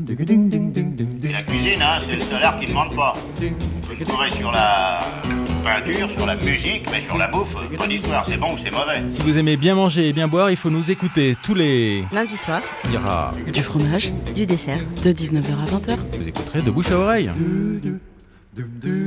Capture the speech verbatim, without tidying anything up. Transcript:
Et la cuisine, hein, c'est le salaire qui ne demande pas. Je pourrais sur la peinture, sur la musique, mais sur la bouffe, pas d'histoire, c'est bon ou c'est mauvais. Si vous aimez bien manger et bien boire, il faut nous écouter tous les... Lundi soir, Il y aura... du fromage, du dessert, de dix-neuf heures à vingt heures. Vous écouterez de bouche à oreille.